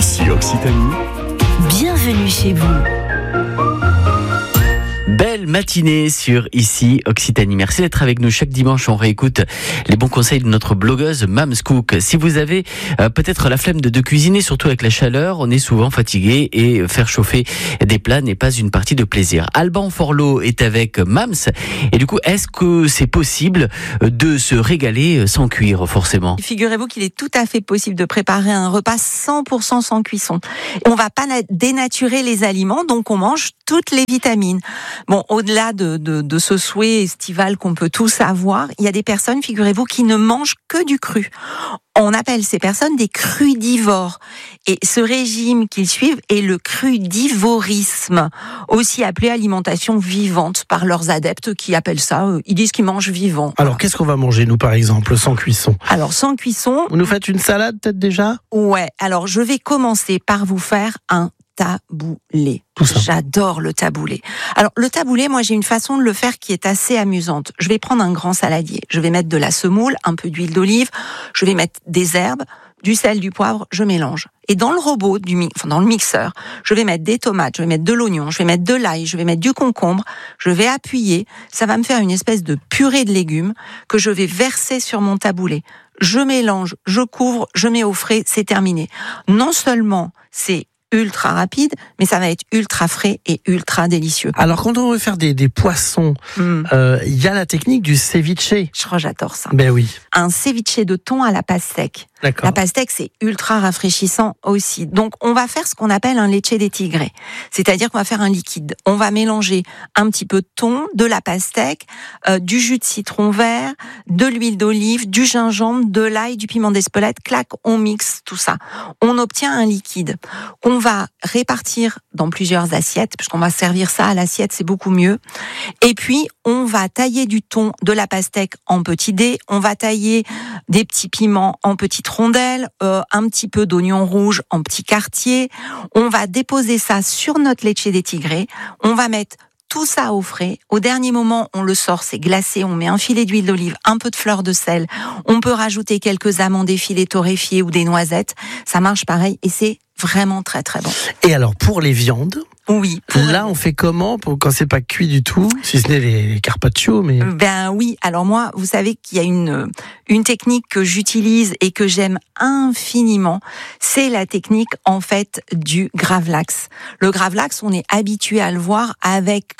Ici Occitanie. Bienvenue chez vous. Belle matinée sur Ici Occitanie. Merci d'être avec nous chaque dimanche. On réécoute les bons conseils de notre blogueuse Mams Cook. Si vous avez peut-être la flemme de cuisiner, surtout avec la chaleur, on est souvent fatigué et faire chauffer des plats n'est pas une partie de plaisir. Alban Forlot est avec Mams et du coup, est-ce que c'est possible de se régaler sans cuire forcément ? Figurez-vous qu'il est tout à fait possible de préparer un repas 100% sans cuisson. On va pas dénaturer les aliments, donc on mange toutes les vitamines. Bon, au-delà de ce souhait estival qu'on peut tous avoir, il y a des personnes, figurez-vous, qui ne mangent que du cru. On appelle ces personnes des crudivores. Et ce régime qu'ils suivent est le crudivorisme, aussi appelé alimentation vivante par leurs adeptes qui appellent ça, ils disent qu'ils mangent vivant. Alors, qu'est-ce qu'on va manger, nous, par exemple, sans cuisson ? Alors, sans cuisson... Vous nous faites une salade, peut-être, déjà ? Ouais, alors je vais commencer par vous faire un taboulé. Tout ça. J'adore le taboulé. Alors, le taboulé, moi, j'ai une façon de le faire qui est assez amusante. Je vais prendre un grand saladier. Je vais mettre de la semoule, un peu d'huile d'olive. Je vais mettre des herbes, du sel, du poivre. Je mélange. Et dans le robot, dans le mixeur, je vais mettre des tomates, je vais mettre de l'oignon, je vais mettre de l'ail, je vais mettre du concombre. Je vais appuyer. Ça va me faire une espèce de purée de légumes que je vais verser sur mon taboulé. Je mélange, je couvre, je mets au frais. C'est terminé. Non seulement c'est ultra rapide, mais ça va être ultra frais et ultra délicieux. Alors, quand on veut faire des poissons, il y a la technique du ceviche. Je crois que j'adore ça. Ben oui. Un ceviche de thon à la pastèque. D'accord. La pastèque, c'est ultra rafraîchissant aussi. Donc, on va faire ce qu'on appelle un leche de tigre. C'est-à-dire qu'on va faire un liquide. On va mélanger un petit peu de thon, de la pastèque, du jus de citron vert, de l'huile d'olive, du gingembre, de l'ail, du piment d'Espelette. Clac, on mixe tout ça. On obtient un liquide qu'on va répartir dans plusieurs assiettes, puisqu'on va servir ça à l'assiette, c'est beaucoup mieux. Et puis, on va tailler du thon, de la pastèque en petits dés. On va tailler des petits piments en petites rondelles, un petit peu d'oignon rouge en petits quartiers. On va déposer ça sur notre leche de tigre. On va mettre tout ça au frais. Au dernier moment, on le sort, c'est glacé. On met un filet d'huile d'olive, un peu de fleur de sel. On peut rajouter quelques amandes effilées torréfiées ou des noisettes. Ça marche pareil et c'est vraiment très très bon. Et alors, pour les viandes, oui. Là, on fait comment quand c'est pas cuit du tout, si ce n'est les carpaccio, mais... Ben oui, alors moi, vous savez qu'il y a une technique que j'utilise et que j'aime infiniment, c'est la technique, en fait, du gravlax. Le gravlax, on est habitué à le voir avec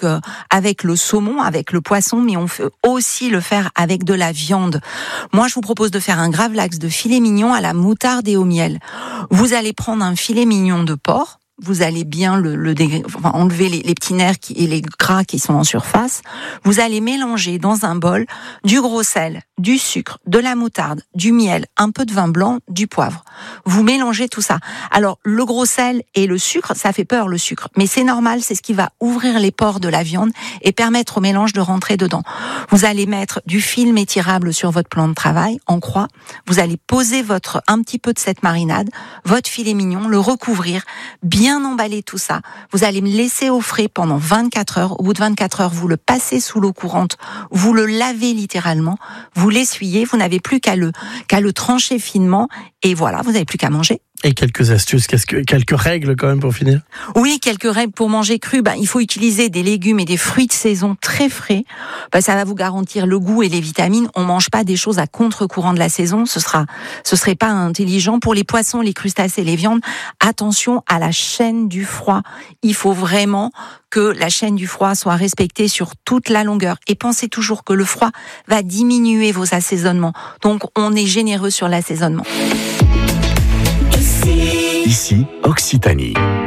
le saumon, avec le poisson, mais on peut aussi le faire avec de la viande. Moi, je vous propose de faire un gravlax de filet mignon à la moutarde et au miel. Vous allez prendre un filet mignon de porc. Vous allez bien enlever les petits nerfs et les gras qui sont en surface. Vous allez mélanger dans un bol du gros sel, du sucre, de la moutarde, du miel, un peu de vin blanc, du poivre. Vous mélangez tout ça. Alors, le gros sel et le sucre, ça fait peur le sucre, mais c'est normal, c'est ce qui va ouvrir les pores de la viande et permettre au mélange de rentrer dedans. Vous allez mettre du film étirable sur votre plan de travail, en croix. Vous allez poser un petit peu de cette marinade, votre filet mignon, le recouvrir, bien emballer tout ça. Vous allez me laisser au frais pendant 24 heures. Au bout de 24 heures, vous le passez sous l'eau courante, vous le lavez littéralement, vous l'essuyez, vous n'avez plus qu'à le trancher finement et voilà, vous n'avez plus qu'à manger. Et quelques astuces, quelques règles quand même pour finir. Oui, quelques règles pour manger cru. Il faut utiliser des légumes et des fruits de saison très frais. Ça va vous garantir le goût et les vitamines. On mange pas des choses à contre-courant de la saison. Ce serait pas intelligent. Pour les poissons, les crustacés, les viandes, attention à la chaîne du froid. Il faut vraiment que la chaîne du froid soit respectée sur toute la longueur. Et pensez toujours que le froid va diminuer vos assaisonnements. Donc, on est généreux sur l'assaisonnement. Ici Occitanie.